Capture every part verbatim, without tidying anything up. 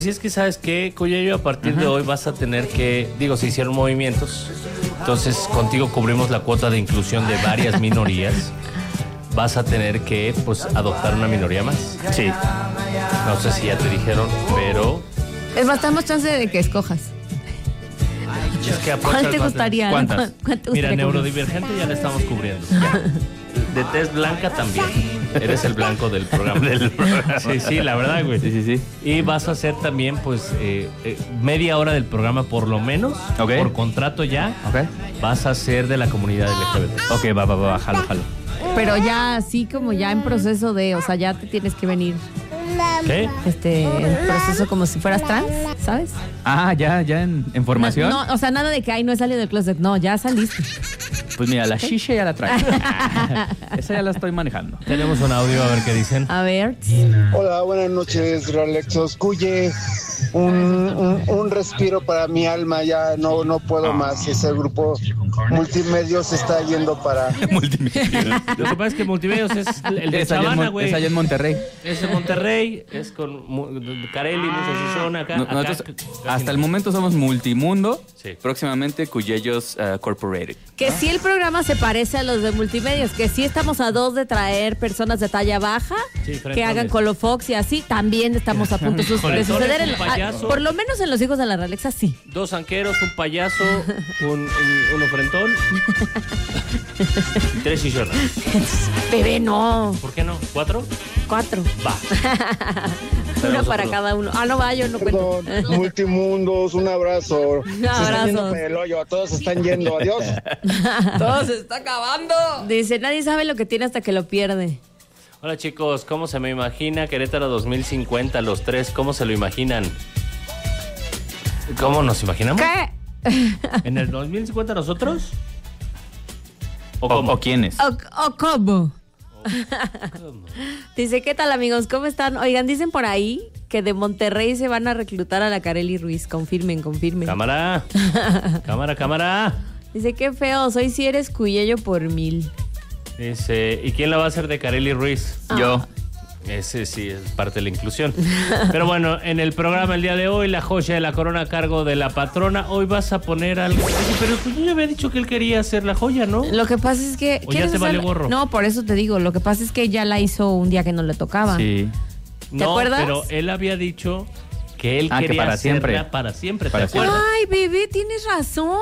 Si es que sabes que, Cuyello, a partir Ajá. de hoy vas a tener que, digo, se hicieron movimientos, entonces contigo cubrimos la cuota de inclusión de varias minorías. Vas a tener que, pues, adoptar una minoría más. Sí. No sé si ya te dijeron, pero... Es más, damos chance de que escojas. Es que ¿Cuál te gustaría? ¿Cuántas? ¿Cuánto Mira, neurodivergente ya la estamos cubriendo. Ya. De tez blanca también. Eres el blanco del programa. del programa. Sí, sí, la verdad, güey. Sí, sí, sí. Y vas a hacer también, pues, eh, eh, media hora del programa por lo menos. Okay. Por contrato ya. Okay. Vas a ser de la comunidad L G B T. Ok, va, va, va, jalo, jalo. Pero ya así como ya en proceso de, o sea, ya te tienes que venir. ¿Qué? Este, en proceso como si fueras trans, ¿sabes? Ah, ya, ya en, en formación. No, no, o sea, nada de que, ay, no he salido del closet. No, ya saliste. Pues mira, la shisha ya la traigo. Esa ya la estoy manejando. Tenemos un audio, a ver qué dicen. A ver. Hola, buenas noches, Rolexos. Cuye, un, un, un respiro para mi alma, ya no, no puedo más. Ese grupo Multimedios se está yendo para... Multimedios. Lo que pasa es que Multimedios es el de es allá Chavana, en, güey. es allá en Monterrey. Es en Monterrey, es con Carelli, mucha zona acá. No, acá nosotros, acá, hasta el momento somos Multimundo. Sí. Próximamente Cuyellos uh, Corporated. Que sí el programa se parece a los de Multimedios, que sí estamos a dos de traer personas de talla baja, sí, que hagan Colofox y así, también estamos a punto de suceder. En, a, por lo menos en los hijos de la Ralexa, sí. Dos anqueros, un payaso, un, un, un ofrentón y tres chillonas. Bebé, no. ¿Por qué no? ¿Cuatro? Cuatro. Va. Una para cada uno. Ah, no va, yo no cuento. Perdón, Multimundos, un abrazo. Un se abrazo. están yendo por el hoyo, todos se están yendo, adiós. Todo se está acabando. Dice, nadie sabe lo que tiene hasta que lo pierde. Hola chicos, ¿cómo se me imagina Querétaro dos mil cincuenta? Los tres, ¿cómo se lo imaginan? ¿Cómo nos imaginamos? ¿Qué? ¿En el dos mil cincuenta nosotros? ¿O, o, o quiénes? ¿O, o cómo? ¿Cómo? Dice, ¿qué tal amigos? ¿Cómo están? Oigan, dicen por ahí que de Monterrey se van a reclutar a la Carelli Ruiz. Confirmen, confirmen. Cámara, cámara, cámara. Dice, qué feo, soy si eres Cuyello por mil. Dice, ¿y quién la va a hacer de Carelli Ruiz? Ah. Yo. Ese sí es parte de la inclusión. Pero bueno, en el programa el día de hoy, la joya de la corona a cargo de la patrona. Hoy vas a poner algo. Oye, pero pues yo ya había dicho que él quería hacer la joya, ¿no? Lo que pasa es que... ¿O ya te vale gorro? No, por eso te digo. Lo que pasa es que ya la hizo un día que no le tocaba. Sí. ¿Te no, acuerdas? Pero él había dicho que él Ah, que quería para hacerla siempre. para siempre. Para ¿Te acuerdas? Ay, bebé, tienes razón.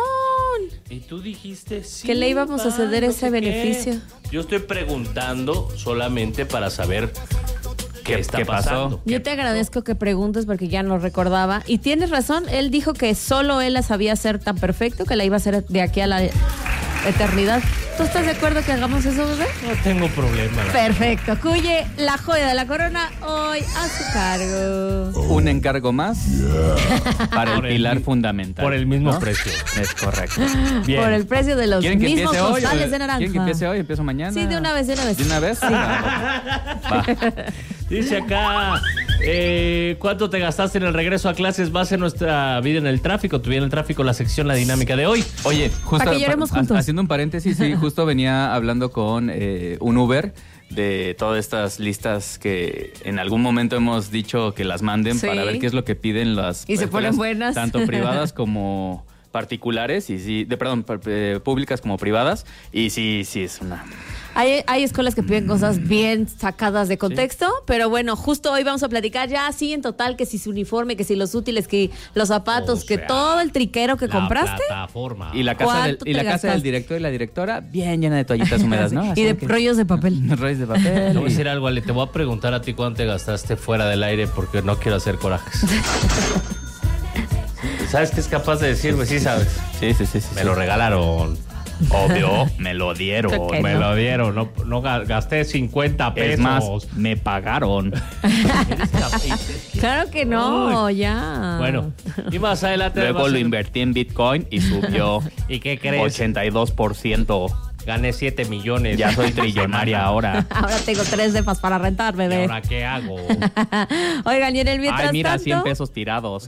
Y tú dijiste sí. Que le íbamos a ceder no ese sé beneficio. Qué. Yo estoy preguntando solamente para saber qué, ¿Qué- está qué pasó? pasando. Yo te agradezco que preguntes porque ya no recordaba. Y tienes razón, él dijo que solo él la sabía hacer tan perfecto que la iba a hacer de aquí a la eternidad. ¿Tú estás de acuerdo que hagamos eso, bebé? No tengo problema. Perfecto. Cuye, la joya de la corona, hoy a su cargo. Un encargo más para el Por el pilar mi- fundamental. Por el mismo ¿no? precio. Es correcto. Bien. Por el precio de los ¿Quieren que mismos empiece hoy? costales o- de naranja. ¿Quieren que empiece hoy? ¿Empiezo mañana? Sí, de una vez, de una vez. ¿De una vez? Sí. Va. Dice acá, eh, ¿cuánto te gastaste en el regreso a clases? Va a ser nuestra vida en el tráfico. Tu vida en el tráfico, la sección, la dinámica de hoy. Oye, justo Para que lloremos juntos. haciendo un paréntesis, sí, justo venía hablando con eh, un Uber de todas estas listas que en algún momento hemos dicho que las manden Sí. para ver qué es lo que piden las Y se escuelas, ponen buenas. tanto privadas como particulares y sí, de perdón, par- eh, públicas como privadas y sí, sí es una. Hay, hay escuelas que piden cosas bien sacadas de contexto, sí. Pero bueno, justo hoy vamos a platicar ya así en total que si su uniforme, que si los útiles, que los zapatos, O que sea, todo el triquero que la compraste. plataforma. Y la casa del, ¿Cuánto y la te casa del gastaste? director y la directora bien llena de toallitas húmedas, ¿no? Y de que- rollos de papel. rollos de papel. Te voy a y- decir algo, Ale. Te voy a preguntar a ti cuánto te gastaste fuera del aire porque no quiero hacer corajes. ¿Sabes qué es capaz de decir? Pues sí sabes. Sí, sí, sí, sí. Me sí. lo regalaron. Obvio, me lo dieron. Ok. Me no. lo dieron. No, no ga- gasté cincuenta pesos. Es más, me pagaron. Eres capaz. Claro que no, ya. Bueno, y más adelante. Luego va a lo ser- invertí en Bitcoin y subió ¿Y qué crees? ochenta y dos por ciento. Gané siete millones. Ya soy trillonaria ahora. Ahora tengo tres depas para rentar, ¿Y bebé. ahora qué hago? Oigan, y en el mientras Ay, mira, tanto, cien pesos tirados.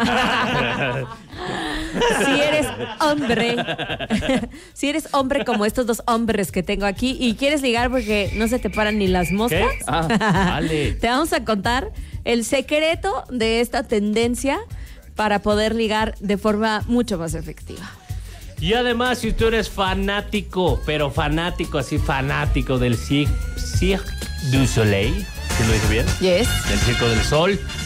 si eres hombre, si eres hombre como estos dos hombres que tengo aquí y quieres ligar porque no se te paran ni las moscas, ¿Qué? Ah, vale. te vamos a contar el secreto de esta tendencia para poder ligar de forma mucho más efectiva. Y además, si tú eres fanático, pero fanático, así fanático del Cirque, Cirque du Soleil, ¿sí lo dije bien? Yes. Del Circo del Sol,